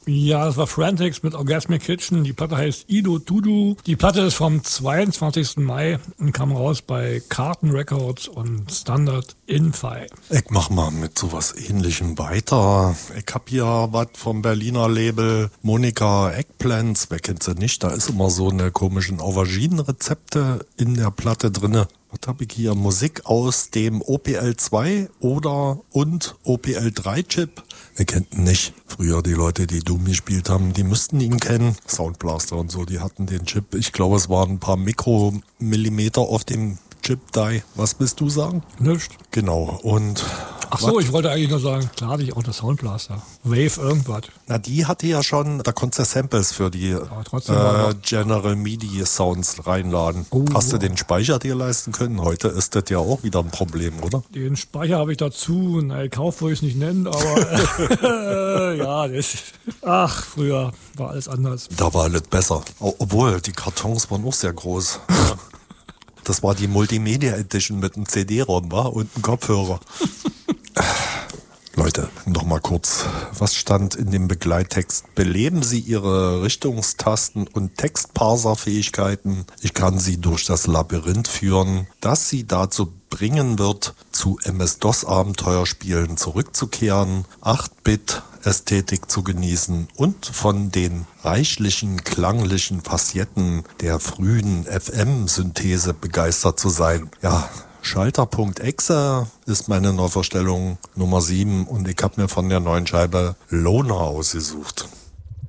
Ja, das war Frantics mit Orgasmic Kitchen. Die Platte heißt Ido Tudu. Die Platte ist vom 22. Mai und kam raus bei Carton Records und Standard Infi. Ich mach mal mit sowas Ähnlichem weiter. Ich hab hier was vom Berliner Label Monika Eggplants. Wer kennt sie nicht? Da ist immer so eine komischen Auberginen-Rezepte in der Platte drinne. Was habe ich hier? Musik aus dem OPL2 und OPL3-Chip. Ihr kennt ihn nicht. Früher die Leute, die Doom gespielt haben, die müssten ihn kennen. Sound Blaster und so, die hatten den Chip. Ich glaube, es waren ein paar Mikromillimeter auf dem Chip-Die. Was willst du sagen? Nichts. Genau. Und ach so, ich wollte eigentlich nur sagen, klar hatte ich auch das Sound Blaster. Wave irgendwas. na, die hatte ja schon, da konntest du Samples für die General MIDI Sounds reinladen. Hast du den Speicher dir leisten können? Heute ist das ja auch wieder ein Problem, oder? Den Speicher habe ich dazu. Na, gekauft wollte ich es nicht nennen, aber ja, ach, früher war alles anders. Da war alles besser. Obwohl, die Kartons waren auch sehr groß. Das war die Multimedia Edition mit einem CD-ROM, war und einem Kopfhörer. Leute, noch mal kurz. Was stand in dem Begleittext? Beleben Sie Ihre Richtungstasten und Textparserfähigkeiten. Ich kann Sie durch das Labyrinth führen, das Sie dazu bringen wird, zu MS-DOS-Abenteuerspielen zurückzukehren, 8-Bit-Ästhetik zu genießen und von den reichlichen klanglichen Facetten der frühen FM-Synthese begeistert zu sein. Ja, Schalter.exe ist meine Neuvorstellung Nummer 7 und ich habe mir von der neuen Scheibe Loner ausgesucht.